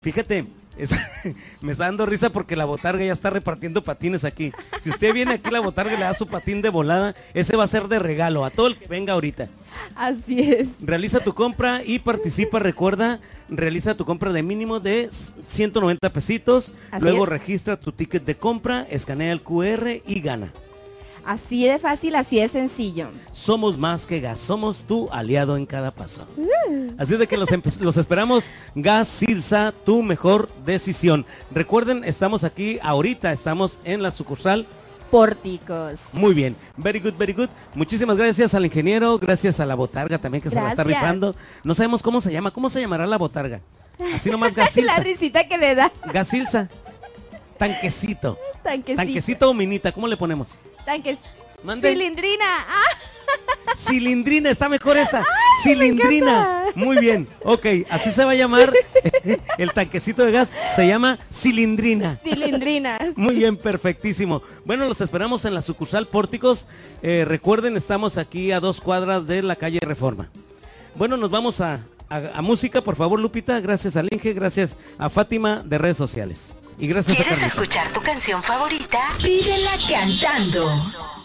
Fíjate, es- me está dando risa porque la botarga ya está repartiendo patines aquí. Si usted viene aquí, la botarga le da su patín de volada, ese va a ser de regalo a todo el que venga ahorita. Así es. Realiza tu compra y participa, recuerda, realiza tu compra de mínimo de 190 pesitos, Así luego es. registra tu ticket de compra, escanea el QR y gana. Así de fácil, así de sencillo. Somos más que gas, somos tu aliado en cada paso. Así es de que los esperamos. Gas Silsa, tu mejor decisión. Recuerden, estamos aquí ahorita, estamos en la sucursal. Pórticos. Muy bien, very good, very good. Muchísimas gracias al ingeniero, gracias a la botarga también que se la está Gracias. rifando. No sabemos cómo se llama, ¿cómo se llamará la botarga? Así nomás Gas La Silsa. risita que le da. Gas Silsa. Tanquecito. Tanquecito. Tanquecito o minita, ¿cómo le ponemos? Tanques. Mande. Cilindrina. ¡Ah! Cilindrina, está mejor esa. me Cilindrina. encanta. Muy bien. Ok, así se va a llamar el tanquecito de gas. Se llama Cilindrina. Cilindrinas. Muy bien, perfectísimo. Bueno, los esperamos en la sucursal Pórticos. Recuerden, estamos aquí a 2 cuadras de la calle Reforma. Bueno, nos vamos a música, por favor, Lupita. Gracias al Inge, gracias a Fátima de redes sociales. Y gracias a ¿Quieres Carlita. escuchar tu canción favorita? Pídela cantando.